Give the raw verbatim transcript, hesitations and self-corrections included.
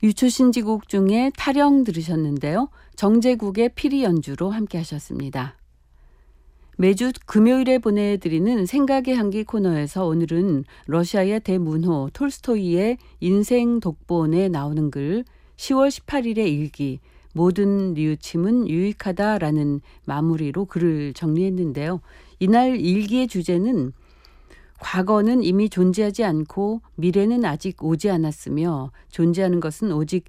유초신지곡 중에 타령 들으셨는데요. 정제국의 피리 연주로 함께 하셨습니다. 매주 금요일에 보내드리는 생각의 향기 코너에서 오늘은 러시아의 대문호 톨스토이의 인생 독본에 나오는 글 시월 십팔일의 일기 모든 뉘우침은 유익하다라는 마무리로 글을 정리했는데요. 이날 일기의 주제는 과거는 이미 존재하지 않고 미래는 아직 오지 않았으며 존재하는 것은 오직